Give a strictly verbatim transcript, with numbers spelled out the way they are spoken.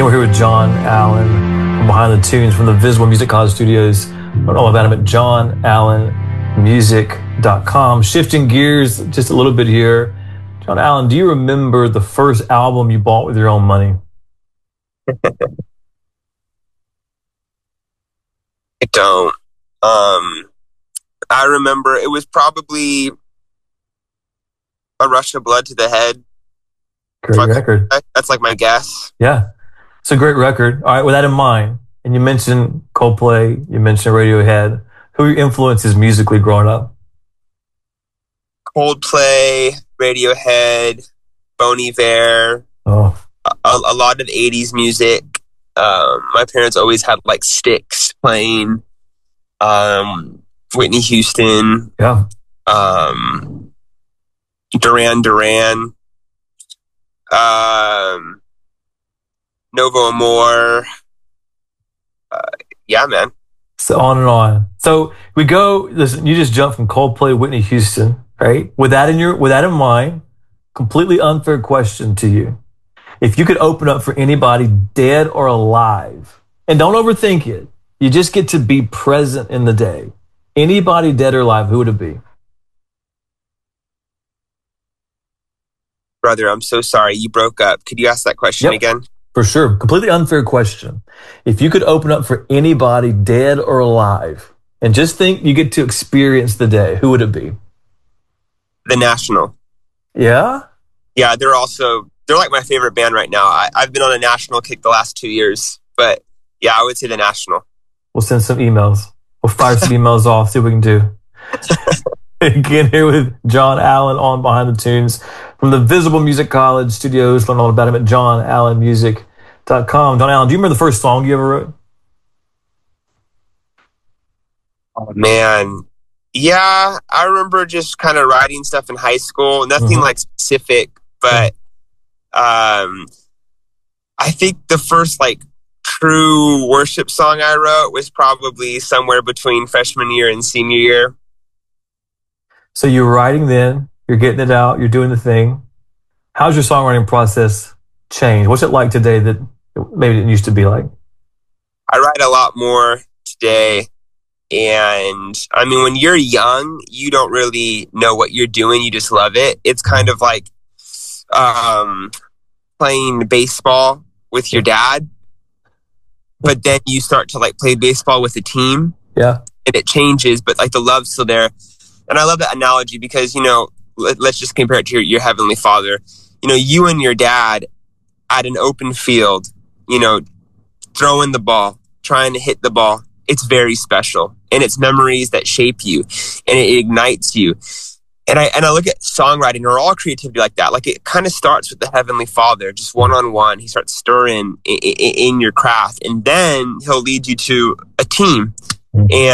Again, we're here with John Allen from Behind the Tunes from the Visible Music College Studios. Learn all about him at john allen music dot com. Shifting gears just a little bit here. John Allen, do you remember the first album you bought with your own money? I don't. Um, I remember it was probably A Rush of Blood to the Head. Great Fuck, record. That's like my guess. Yeah, it's a great record. All right, with that in mind, and you mentioned Coldplay, you mentioned Radiohead. Who are your influences musically growing up? Coldplay, Radiohead, Bon Iver, Oh, a, a lot of eighties music. Um, my parents always had like Styx playing, um, Whitney Houston, yeah. um, Duran Duran, um, Novo Amor. Uh, yeah, man. So on and on. So we go. Listen, you just jumped from Coldplay, Whitney Houston, right? With that in your, with that in mind, completely unfair question to you. If you could open up for anybody, dead or alive, and don't overthink it, you just get to be present in the day. Anybody, dead or alive, who would it be? Brother, I'm so sorry. You broke up. Could you ask that question Yep. again? For sure. Completely unfair question. If you could open up for anybody, dead or alive, and just think you get to experience the day, who would it be? The National. Yeah? Yeah, they're also, they're like my favorite band right now. I, I've been on a National kick the last two years, but yeah, I would say the National. We'll send some emails. We'll fire some emails off, see what we can do. Again, here with John Allen on Behind the Tunes from the Visible Music College Studios. Learn all about him at john allen music dot com. John Allen, do you remember the first song you ever wrote? Oh, man. Yeah, I remember just kind of writing stuff in high school. Nothing Mhm. like specific, but um, I think the first like true worship song I wrote was probably somewhere between freshman year and senior year. So you're writing then, you're getting it out, you're doing the thing. How's your songwriting process changed? What's it like today that maybe it didn't used to be like? I write a lot more today. And I mean, when you're young, you don't really know what you're doing. You just love it. It's kind of like um, playing baseball with your dad, but then you start to like play baseball with a team. Yeah. And it changes, but like the love's still there. And I love that analogy because, you know, let, let's just compare it to your, your Heavenly Father. You know, you and your dad at an open field, you know, throwing the ball, trying to hit the ball. It's very special. And it's memories that shape you and it ignites you. And I and I look at songwriting or all creativity like that. Like it kind of starts with the Heavenly Father, just one-on-one. He starts stirring in, in, in your craft. And then he'll lead you to a team. And